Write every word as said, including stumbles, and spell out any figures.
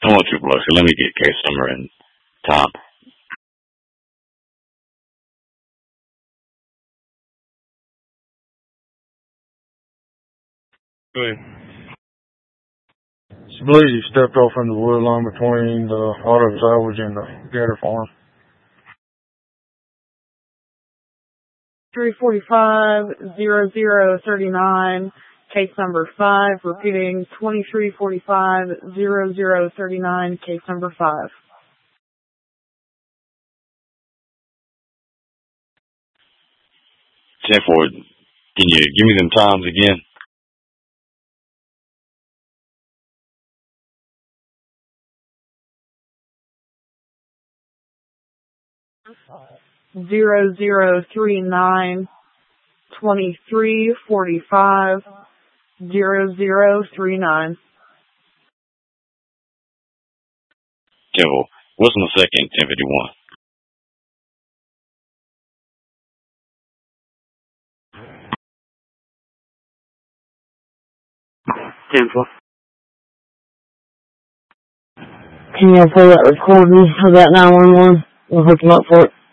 I want to, Biloxi. Let me get case number and time. Go ahead. She believes he stepped off in the wood line between the auto salvage and the Gator Farm. three forty-five, zero zero thirty-nine, case number five, repeating twenty-three forty-five, zero zero thirty-nine, case number five. ten four, can you give me them times again? Zero zero three nine, twenty-three forty-five, zero zero three nine. ten four, what's in the second, ten fifty-one? ten four. Can you play that recording of that nine one one? We'll hook him up for it.